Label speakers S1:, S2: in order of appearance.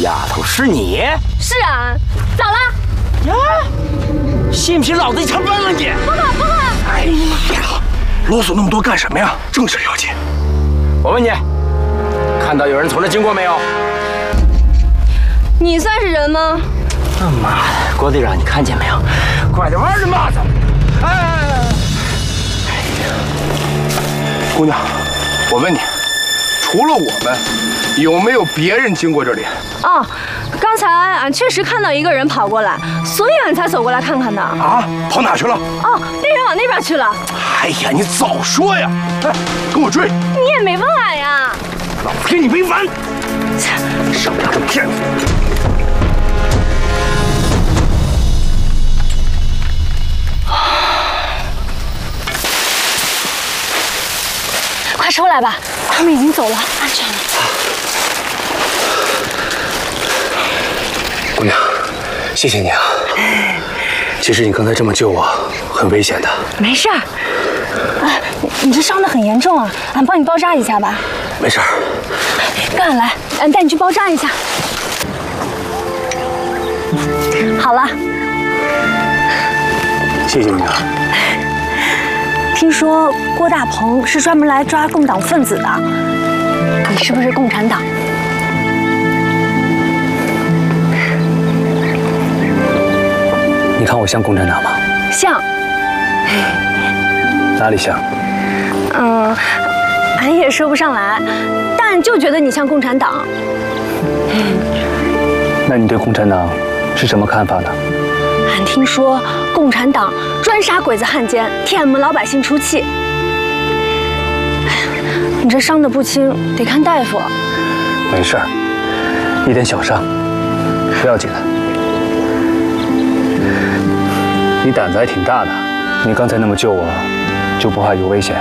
S1: 丫头，是你？
S2: 是啊，咋了？
S1: 呀，信不信老子一枪崩了你？
S2: 不可不可！
S1: 哎呀，啰嗦那么多干什么呀？正事要紧。我问你，看到有人从这经过没有？
S2: 你算是人吗？
S1: 他妈的，郭队长，你看见没有？快点玩着骂他！哎呀，姑娘，我问你，除了我们，有没有别人经过这里？
S2: 哦，刚才俺确实看到一个人跑过来，所以俺才走过来看看的。
S1: 啊，跑哪去了？
S2: 哦，那人往那边去了。
S1: 哎呀，你早说呀！哎，跟我追！
S2: 你也没问俺呀。
S1: 老子跟你没完！上丫的骗子！
S2: 快出来吧，他们已经走了，安全了。
S3: 姑娘，谢谢你啊！其实你刚才这么救我，很危险的。
S2: 没事儿。啊，你这伤得很严重啊，俺帮你包扎一下吧。
S3: 没事儿。
S2: 跟俺来，俺带你去包扎一下。好了。
S3: 谢谢你啊。
S2: 听说郭大鹏是专门来抓共党分子的，你是不是共产党？
S3: 你看我像共产党吗？
S2: 像。
S3: 哪里像？
S2: 俺也说不上来，但就觉得你像共产党。
S3: 那你对共产党是什么看法呢？
S2: 俺听说共产党专杀鬼子汉奸，替俺们老百姓出气。哎呀，你这伤得不轻，得看大夫。
S3: 没事儿，一点小伤，不要紧的。你胆子还挺大的，你刚才那么救我，就不怕有危险？